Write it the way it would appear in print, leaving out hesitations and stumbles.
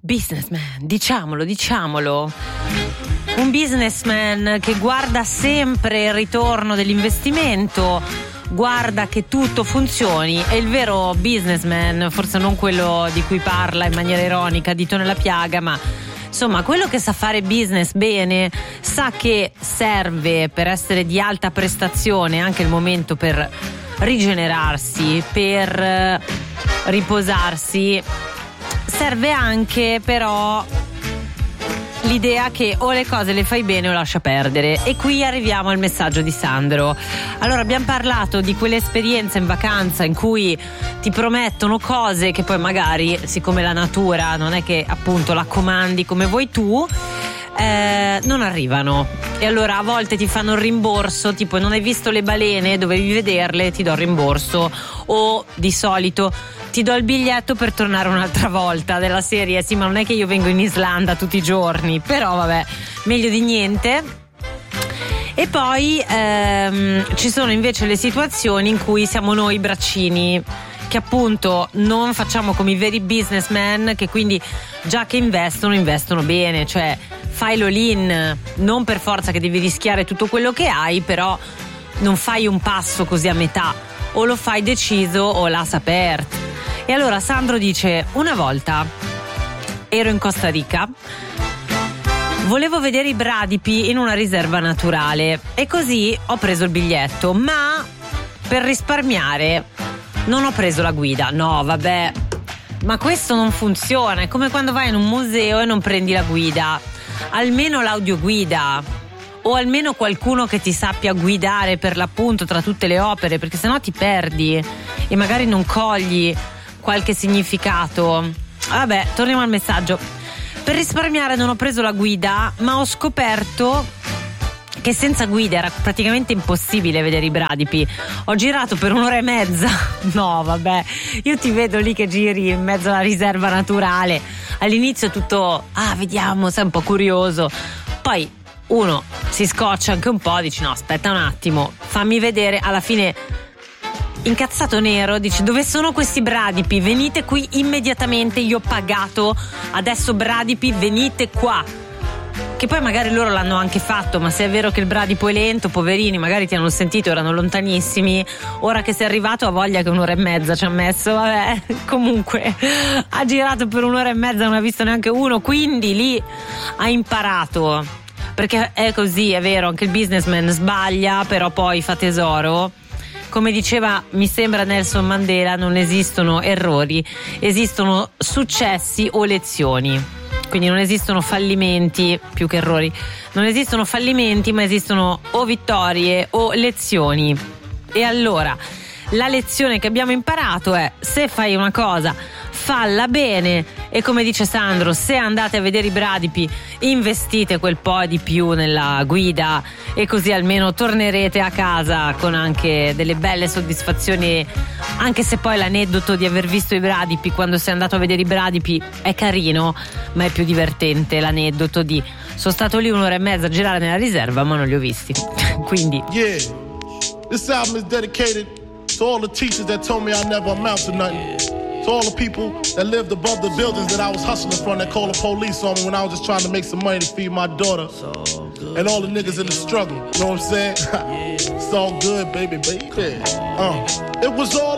businessman, diciamolo. Un businessman che guarda sempre il ritorno dell'investimento, guarda che tutto funzioni. È il vero businessman, forse non quello di cui parla in maniera ironica dito nella piaga, ma insomma quello che sa fare business bene, sa che serve per essere di alta prestazione anche il momento per rigenerarsi, per riposarsi. Serve anche però l'idea che o le cose le fai bene o lascia perdere. E qui arriviamo al messaggio di Sandro. Allora, abbiamo parlato di quelle esperienze in vacanza in cui ti promettono cose che poi magari, siccome la natura non è che appunto la comandi come vuoi tu, non arrivano. E allora a volte ti fanno il rimborso, tipo non hai visto le balene, dovevi vederle, ti do il rimborso. O di solito ti do il biglietto per tornare un'altra volta, della serie sì, ma non è che io vengo in Islanda tutti i giorni, però vabbè, meglio di niente. E poi ci sono invece le situazioni in cui siamo noi braccini, che appunto non facciamo come i veri businessmen, che quindi già che investono bene, cioè fai l'all-in, non per forza che devi rischiare tutto quello che hai, però non fai un passo così a metà, o lo fai deciso o l'as aperto. E allora Sandro dice: una volta ero in Costa Rica, volevo vedere i bradipi in una riserva naturale e così ho preso il biglietto, ma per risparmiare non ho preso la guida. No, vabbè, ma questo non funziona, è come quando vai in un museo e non prendi la guida, almeno l'audioguida, o almeno qualcuno che ti sappia guidare per l'appunto tra tutte le opere, perché sennò ti perdi e magari non cogli qualche significato. Vabbè, torniamo al messaggio. Per risparmiare non ho preso la guida, ma ho scoperto che senza guida era praticamente impossibile vedere i bradipi. Ho girato per 1 ora e mezza. No, vabbè, io ti vedo lì che giri in mezzo alla riserva naturale. All'inizio tutto, vediamo, sei un po' curioso. Poi uno si scoccia anche un po', dici no, aspetta un attimo, fammi vedere. Alla fine, incazzato nero, dice: dove sono questi bradipi? Venite qui immediatamente, io ho pagato, adesso bradipi, venite qua. Che poi magari loro l'hanno anche fatto, ma se è vero che il bradipo è lento, poverini, magari ti hanno sentito, erano lontanissimi. Ora che sei arrivato ha voglia che 1 ora e mezza ci ha messo, vabbè. Comunque ha girato per 1 ora e mezza, non ha visto neanche uno, quindi lì ha imparato, perché è così, è vero, anche il businessman sbaglia, però poi fa tesoro. Come diceva, mi sembra, Nelson Mandela, non esistono errori, esistono successi o lezioni. Quindi non esistono fallimenti più che errori, non esistono fallimenti, ma esistono o vittorie o lezioni. E allora la lezione che abbiamo imparato è: se fai una cosa, falla bene. E come dice Sandro, se andate a vedere i bradipi, investite quel po' di più nella guida, e così almeno tornerete a casa con anche delle belle soddisfazioni, anche se poi l'aneddoto di aver visto i bradipi quando sei andato a vedere i bradipi è carino, ma è più divertente l'aneddoto di sono stato lì 1 ora e mezza a girare nella riserva ma non li ho visti. Quindi this album is dedicated to all the teachers that told me I never amount to nothing. To all the people that lived above the buildings that I was hustling from, that called the police on me when I was just trying to make some money to feed my daughter. And all the niggas in the struggle, you know what I'm saying? It's all good, baby. It was all